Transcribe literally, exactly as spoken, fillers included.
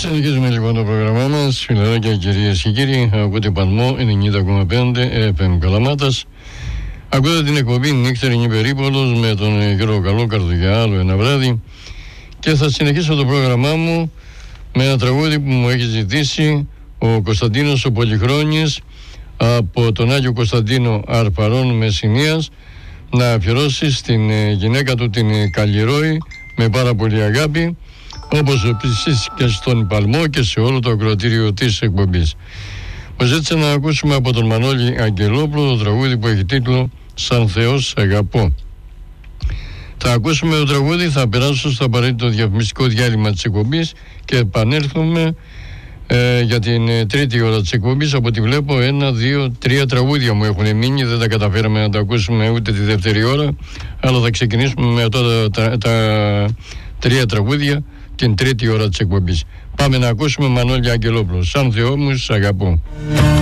Συνεχίζουμε λοιπόν το πρόγραμμά μας, φιλαράκια κυρίες και κύριοι. Ακούτε Παλμό ενενήντα κόμμα πέντε εφ εμ Καλαμάτας. Ακούτε την εκπομπή Νύχτερινη Περίπολος με τον κύριο Καλόκαρδο για άλλο ένα βράδυ. Και θα συνεχίσω το πρόγραμμά μου με ένα τραγούδι που μου έχει ζητήσει ο Κωνσταντίνος ο Πολυχρόνης από τον Άγιο Κωνσταντίνο Αρπαρών Μεσσηνίας, να αφιερώσει στην γυναίκα του την Καλλιρόη με πάρα πολύ αγάπη, όπως επίσης και στον Παλμό και σε όλο το ακροατήριο της εκπομπής. Μου ζήτησε να ακούσουμε από τον Μανώλη Αγγελόπουλο το τραγούδι που έχει τίτλο «Σαν Θεός αγαπώ». Θα ακούσουμε το τραγούδι, θα περάσω στο απαραίτητο διαφημιστικό διάλειμμα της εκπομπής και επανέλθουμε ε, για την ε, τρίτη ώρα της εκπομπής. Από ό,τι βλέπω, ένα, δύο, τρία τραγούδια μου έχουν μείνει, δεν τα καταφέραμε να τα ακούσουμε ούτε τη δεύτερη ώρα, αλλά θα ξεκινήσουμε με αυτά τα, τα, τα τρία τραγούδια την τρίτη ώρα της εκπομπής. Πάμε να ακούσουμε Μανώλη Αγγελόπουλο. «Σαν Θεό μου σ' αγαπώ».